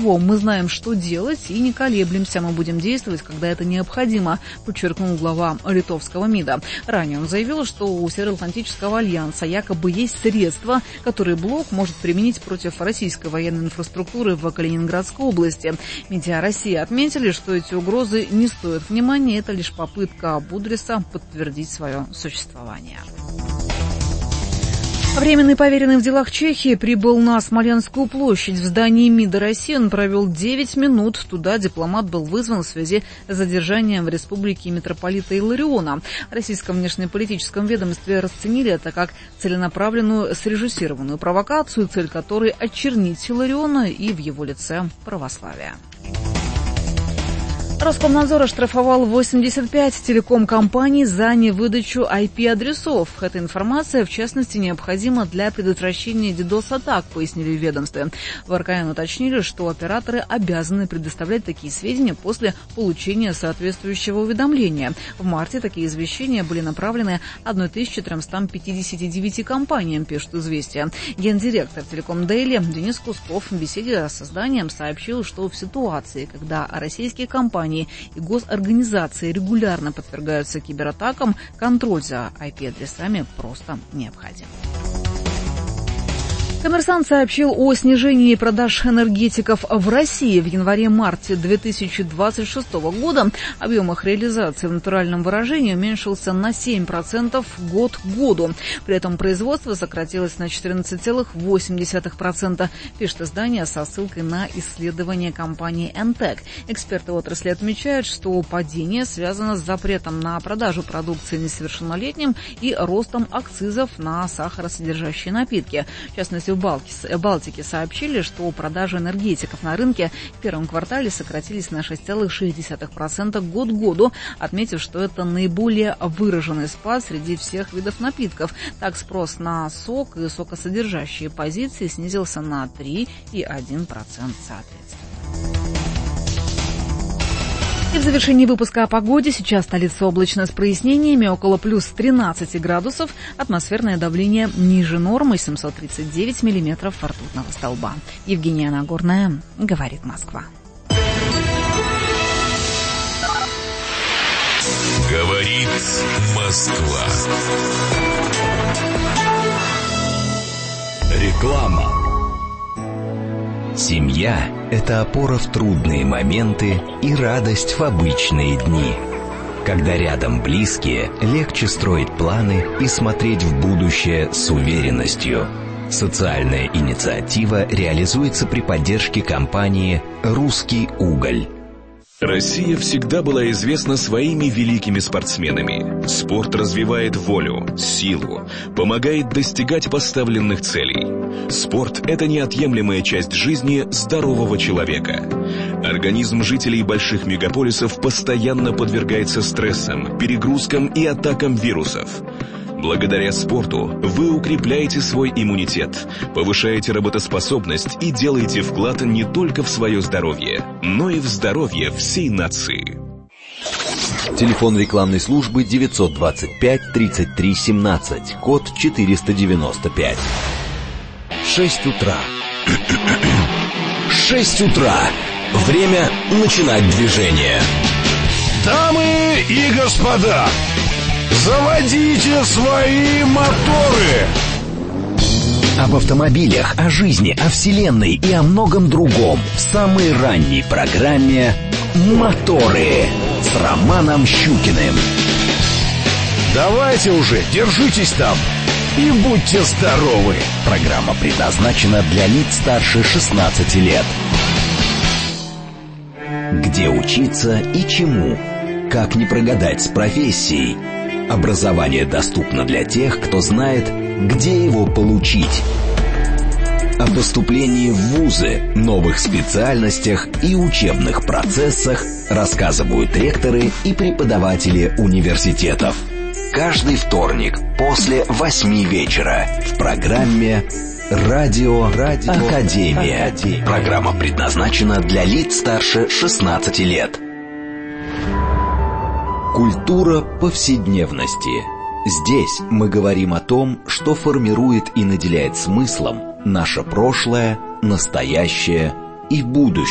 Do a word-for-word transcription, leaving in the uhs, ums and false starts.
кво. Мы знаем, что делать, и не колеблемся. Мы будем действовать, когда это необходимо, подчеркнул глава литовского МИДа. Ранее он заявил, что у Североатлантического альянса якобы есть средства, которые блок может применить против российской военной инфраструктуры в Калининградской области. Медиа России отметили, что эти угрозы не стоят внимания, это лишь попытка Будриса подтвердить свое существование. Временный поверенный в делах Чехии прибыл на Смоленскую площадь. В здании МИДа России он провел девять минут. Туда дипломат был вызван в связи с задержанием в республике митрополита Илариона. В российском внешнеполитическом ведомстве расценили это как целенаправленную срежиссированную провокацию, цель которой — очернить Илариона и в его лице православие. Роскомнадзор оштрафовал восемьдесят пять телеком-компаний за невыдачу ай пи-адресов. Эта информация, в частности, необходима для предотвращения дидос-атак, пояснили в ведомстве. В эр ка эн уточнили, что операторы обязаны предоставлять такие сведения после получения соответствующего уведомления. В марте такие извещения были направлены тысяча триста пятьдесят девять компаниям, пишет «Известия». Гендиректор Телеком Дейли Денис Кусков в беседе с изданием сообщил, что в ситуации, когда российские компании и госорганизации регулярно подвергаются кибератакам, контроль за ай пи-адресами просто необходим. Коммерсант сообщил о снижении продаж энергетиков в России в январе-марте две тысячи двадцать шестого года. Объем их реализации в натуральном выражении уменьшился на семь процентов год к году. При этом производство сократилось на четырнадцать целых восемь десятых процента, пишет издание со ссылкой на исследование компании Энтек. Эксперты отрасли отмечают, что падение связано с запретом на продажу продукции несовершеннолетним и ростом акцизов на сахаросодержащие напитки. В частности, в Балтике сообщили, что продажи энергетиков на рынке в первом квартале сократились на шесть целых шесть десятых процента год к году, отметив, что это наиболее выраженный спад среди всех видов напитков. Так, спрос на сок и сокосодержащие позиции снизился на три и один процент соответственно. И в завершении выпуска о погоде. Сейчас столица облачно с прояснениями, около плюс тринадцати градусов. Атмосферное давление ниже нормы, семьсот тридцать девять миллиметров ртутного столба. Евгения Нагорная, говорит Москва. Говорит Москва. Реклама. Семья – это опора в трудные моменты и радость в обычные дни. Когда рядом близкие, легче строить планы и смотреть в будущее с уверенностью. Социальная инициатива реализуется при поддержке компании «Русский уголь». Россия всегда была известна своими великими спортсменами. Спорт развивает волю, силу, помогает достигать поставленных целей. Спорт – это неотъемлемая часть жизни здорового человека. Организм жителей больших мегаполисов постоянно подвергается стрессам, перегрузкам и атакам вирусов. Благодаря спорту вы укрепляете свой иммунитет, повышаете работоспособность и делаете вклад не только в свое здоровье, но и в здоровье всей нации. Телефон рекламной службы девятьсот двадцать пять тридцать три семнадцать, код четыреста девяносто пять. Шесть утра. Шесть утра. Время начинать движение. Дамы и господа, заводите свои моторы! Об автомобилях, о жизни, о вселенной и о многом другом в самой ранней программе «Моторы» с Романом Щукиным. Давайте уже, держитесь там и будьте здоровы! Программа предназначена для лиц старше шестнадцати лет. Где учиться и чему? Как не прогадать с профессией? Образование доступно для тех, кто знает, где его получить. О поступлении в вузы, новых специальностях и учебных процессах рассказывают ректоры и преподаватели университетов. Каждый вторник после восьми вечера в программе «Радио, Радио Академия». Академия. Программа предназначена для лиц старше шестнадцати лет. Культура повседневности. Здесь мы говорим о том, что формирует и наделяет смыслом наше прошлое, настоящее и будущее.